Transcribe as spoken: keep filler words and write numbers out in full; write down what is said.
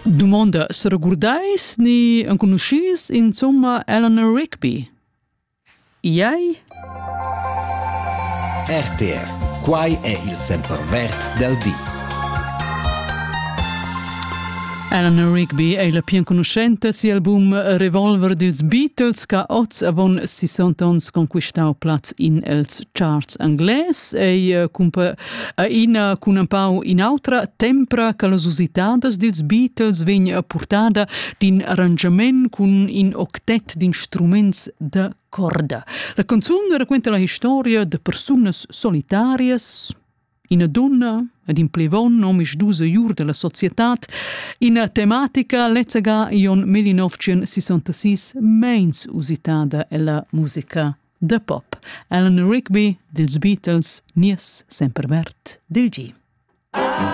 Domanda, se recordais ni en conoscis insomma Eleanor Rigby? Iei? R T R, quai è il sempervert del dì. Eleanor Rigby è la più conoscente si album Revolver dels Beatles che oz avon sessanta ans conquistau plaz in els charts angles e uh, cumpa uh, in uh, cun un pau in altra tempra che las usitadas dels Beatles vegna portada din arrangiament cun in octet d'instruments de corda. La canzone racconta la storia de personas solitarias, ina donna ed in plevon omisch dusa jur della societat, ina tematica lezzega ion millenovecentosessantasei meins usitada e la musica de pop. Eleanor Rigby, dels Beatles, nies sempervert del G.